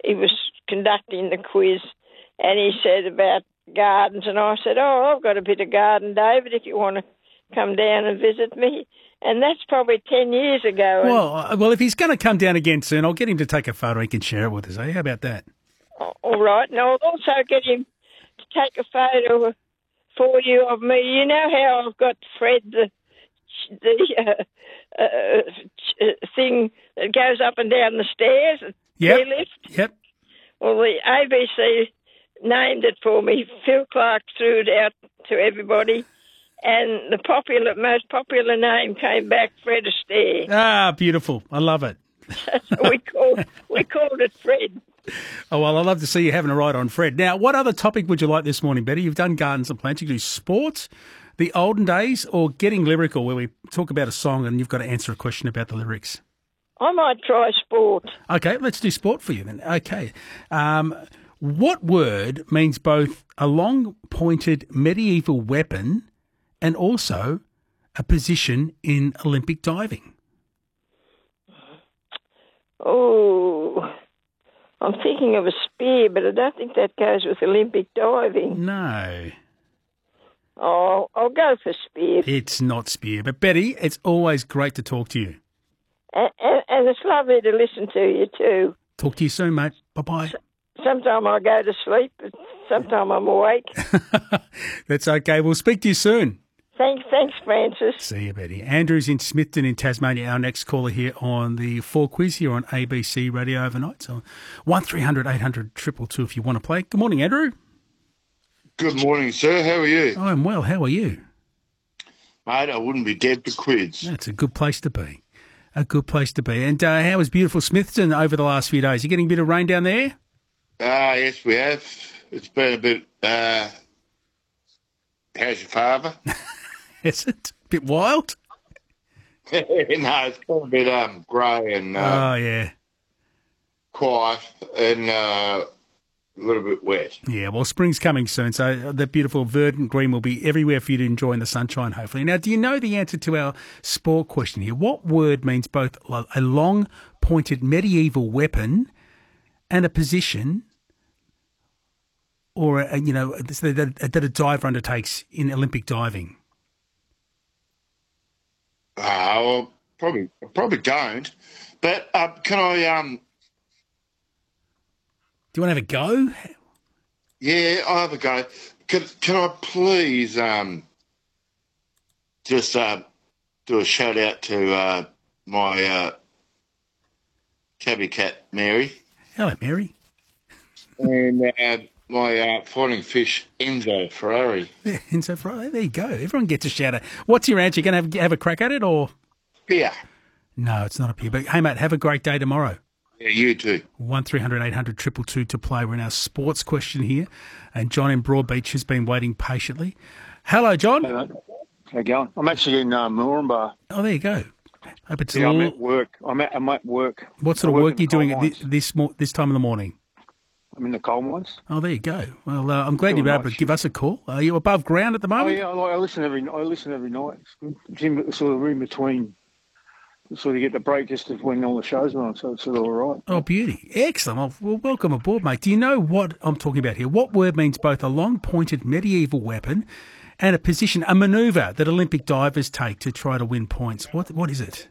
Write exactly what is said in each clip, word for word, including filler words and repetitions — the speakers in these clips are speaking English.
he was conducting the quiz, and he said about gardens, and I said, oh, I've got a bit of garden, David, if you want to come down and visit me. And that's probably ten years ago. Well, uh, well, if he's going to come down again soon, I'll get him to take a photo. He can share it with us. Eh? How about that? All right. And I'll also get him to take a photo for you of me. You know how I've got Fred, the, the uh, uh, thing that goes up and down the stairs, yep. the lift? Yep. Well, the A B C named it for me. Phil Clark threw it out to everybody, and the popular, most popular name came back, Fred Astaire. Ah, beautiful. I love it. So we called, we called it Fred. Oh, well, I'd love to see you having a ride on Fred. Now, what other topic would you like this morning, Betty? You've done gardens and plants. You can do sports, the olden days, or getting lyrical, where we talk about a song and you've got to answer a question about the lyrics. I might try sport. Okay, let's do sport for you then. Okay. Um, what word means both a long-pointed medieval weapon and also a position in Olympic diving? Oh, I'm thinking of a spear, but I don't think that goes with Olympic diving. No. Oh, I'll go for spear. It's not spear. But, Betty, it's always great to talk to you. And, and, and it's lovely to listen to you too. Talk to you soon, mate. Bye-bye. Sometime I go to sleep, but sometime I'm awake. That's okay. We'll speak to you soon. Thanks, thanks, Francis. See you, Betty. Andrew's in Smithton in Tasmania, our next caller here on the Four Quiz here on A B C Radio overnight. So one three hundred eight hundred two two two if you want to play. Good morning, Andrew. Good morning, sir. How are you? I'm well. How are you? Mate, I wouldn't be dead for quiz. That's a good place to be. A good place to be. And uh, how was beautiful Smithton over the last few days? You getting a bit of rain down there? Ah, uh, yes, we have. It's been a bit, uh, how's your father? Is it? A bit wild? No, it's been a bit um, grey and uh, oh, yeah. quiet and uh, a little bit wet. Yeah, well, spring's coming soon, so the beautiful verdant green will be everywhere for you to enjoy in the sunshine, hopefully. Now, do you know the answer to our sport question here? What word means both a long-pointed medieval weapon and a position or, a, you know, that, that a diver undertakes in Olympic diving? Ah, uh, well, probably, probably don't. But uh, can I... Um, Do you want to have a go? Yeah, I'll have a go. Can, can I please um, just uh, do a shout out to uh, my uh, tabby cat, Mary? Hello, Mary. And uh, my uh, fighting fish, Enzo Ferrari. Yeah, Enzo Ferrari. There you go. Everyone gets a shout out. What's your answer? You going to have, have a crack at it or? Pear. No, it's not a pear. But hey, mate, have a great day tomorrow. Yeah, you too. one three hundred eight hundred two two two to play. We're in our sports question here. And John in Broadbeach has been waiting patiently. Hello, John. Hey, mate. How you going? I'm actually in uh, Moranbah. Oh, there you go. Hope it's yeah, a I'm little... at work. I'm at, I'm at work. What sort I of work work are you in the doing coal at this, this, mo- this time of the morning? I'm in the coal mines. Oh, there you go. Well, uh, I'm glad Doing you're able night to give us a call. Are you above ground at the Oh moment? yeah, I, I listen every I listen every night. It's good. It's in, sort of in between. Sort of get the break just when all the shows are on, so it's sort of all right. Oh, beauty. Excellent. Well, well, welcome aboard, mate. Do you know what I'm talking about here? What word means both a long-pointed medieval weapon and a position, a manoeuvre that Olympic divers take to try to win points? What What is it?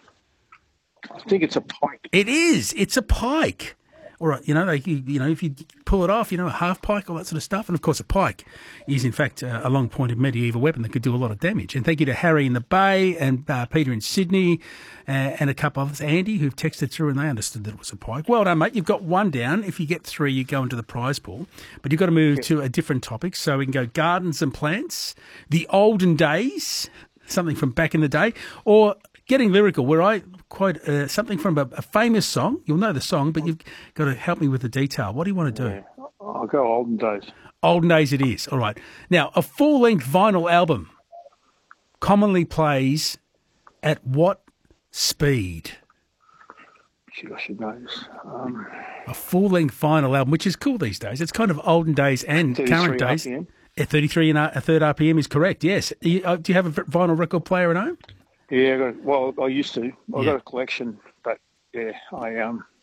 I think it's a pike. It is. It's a pike. All right, you know, like you, you know, if you pull it off, you know, a half pike, all that sort of stuff. And, of course, a pike is, in fact, uh, a long-pointed medieval weapon that could do a lot of damage. And thank you to Harry in the Bay and uh, Peter in Sydney uh, and a couple others, Andy, who've texted through and they understood that it was a pike. Well done, mate. You've got one down. If you get three, you go into the prize pool. But you've got to move yeah. to a different topic. So we can go gardens and plants, the olden days, something from back in the day, or getting lyrical, where I quote uh, something from a, a famous song. You'll know the song, but you've got to help me with the detail. What do you want to do? Yeah. I'll go olden days. Olden days it is. All right. Now, a full-length vinyl album commonly plays at what speed? Gee, I should know this. Um, a full-length vinyl album, which is cool these days. It's kind of olden days and current days. R P M. At thirty-three and a third R P M is correct, yes. Do you, uh, do you have a vinyl record player at home? Yeah, I got, well, I used to. I yeah. got a collection, but yeah, I um,